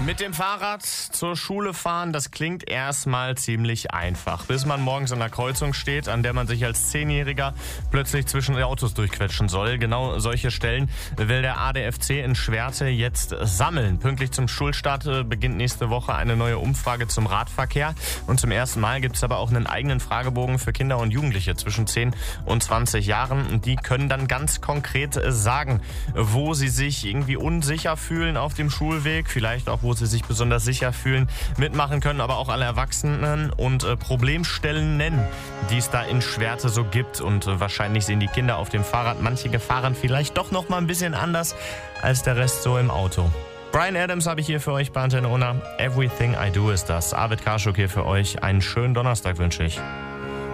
Mit dem Fahrrad zur Schule fahren, das klingt erstmal ziemlich einfach. Bis man morgens an der Kreuzung steht, an der man sich als 10-Jähriger plötzlich zwischen die Autos durchquetschen soll. Genau solche Stellen will der ADFC in Schwerte jetzt sammeln. Pünktlich zum Schulstart beginnt nächste Woche eine neue Umfrage zum Radverkehr. Und zum ersten Mal gibt es aber auch einen eigenen Fragebogen für Kinder und Jugendliche zwischen 10 und 20 Jahren. Und die können dann ganz konkret sagen, wo sie sich irgendwie unsicher fühlen auf dem Schulweg, vielleicht auch, wo sie sich besonders sicher fühlen, mitmachen können, aber auch alle Erwachsenen und Problemstellen nennen, die es da in Schwerte so gibt. Und wahrscheinlich sehen die Kinder auf dem Fahrrad manche Gefahren vielleicht doch noch mal ein bisschen anders als der Rest so im Auto. Bryan Adams habe ich hier für euch bei Antenne Unna. Everything I Do ist das. Arvid Kaschuk hier für euch. Einen schönen Donnerstag wünsche ich.